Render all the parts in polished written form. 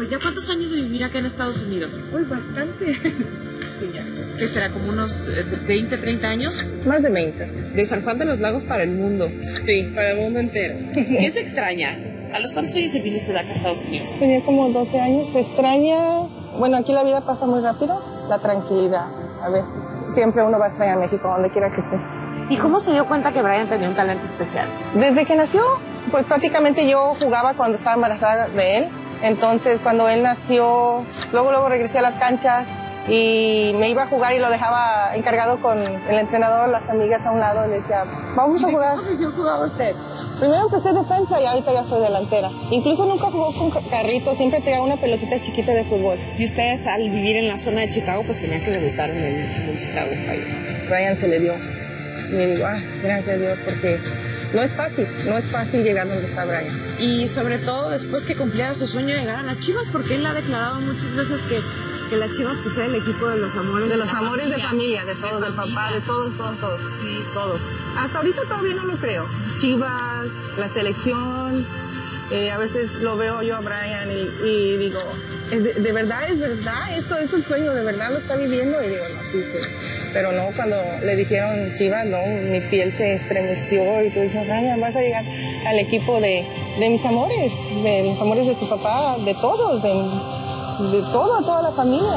pues ya cuántos años de vivir acá en Estados Unidos. Uy, bastante. Sí, ya. ¿Qué será? ¿Como unos 20, 30 años? Más de 20. De San Juan de los Lagos para el mundo. Sí, para el mundo entero. ¿Qué se extraña? ¿A los cuántos años se vino usted acá a Estados Unidos? Tenía como 12 años. Se extraña, bueno, aquí la vida pasa muy rápido, la tranquilidad a veces. Siempre uno va a extrañar México, donde quiera que esté. ¿Y cómo se dio cuenta que Brian tenía un talento especial? Desde que nació, pues prácticamente yo jugaba cuando estaba embarazada de él. Entonces, cuando él nació, luego regresé a las canchas y me iba a jugar y lo dejaba encargado con el entrenador, las amigas a un lado, y le decía, vamos a jugar. ¿Qué posición jugaba usted? Primero empecé defensa y ahorita ya soy delantera. Incluso nunca jugó con carrito, siempre tenía una pelotita chiquita de fútbol. Y ustedes al vivir en la zona de Chicago, pues tenían que debutar en el Chicago Fire. Brian se le dio. Y le digo, gracias a Dios, porque no es fácil llegar donde está Brian. Y sobre todo después que cumpliera su sueño de llegar a las Chivas, porque él ha declarado muchas veces que las Chivas pues era el equipo de los amores. De los amores de familia, de todos, del papá, de todos. Sí, todos. Hasta ahorita todavía no lo creo. Chivas, la selección, a veces lo veo yo a Brian y digo, ¿de verdad es verdad? ¿Esto es el sueño? ¿De verdad lo está viviendo? Y digo, no, sí. Pero no, cuando le dijeron Chivas, no, mi piel se estremeció y tú dices, Brian, vas a llegar al equipo de mis amores de su papá, de todos, de toda la familia.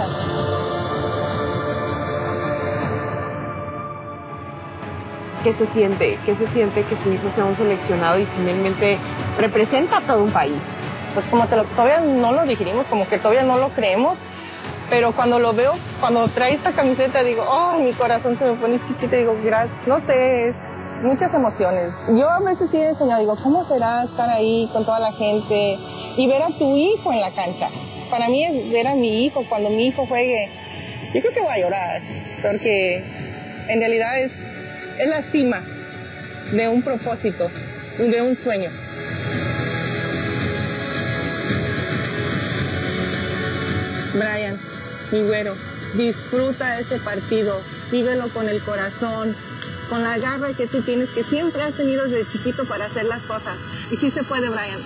¿Qué se siente? ¿Qué se siente que su hijo sea un seleccionado y finalmente representa a todo un país? Pues como todavía no lo digerimos, como que todavía no lo creemos, pero cuando lo veo, cuando trae esta camiseta, digo, mi corazón se me pone chiquito y digo, gracias, no sé, es muchas emociones. Yo a veces sí he enseñado, digo, ¿cómo será estar ahí con toda la gente y ver a tu hijo en la cancha? Para mí es ver a mi hijo, cuando mi hijo juegue, yo creo que voy a llorar, porque en realidad es la cima de un propósito, de un sueño. Brian, mi güero, disfruta ese partido, vívelo con el corazón, con la garra que tú tienes, que siempre has tenido desde chiquito para hacer las cosas. Y sí se puede, Brian.